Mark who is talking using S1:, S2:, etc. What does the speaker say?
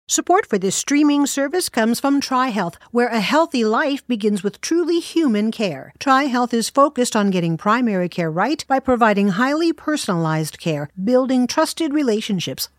S1: Support for this streaming service comes from TriHealth, where a healthy life begins with truly human care. TriHealth is focused on getting primary care right by providing highly personalized care, building trusted relationships,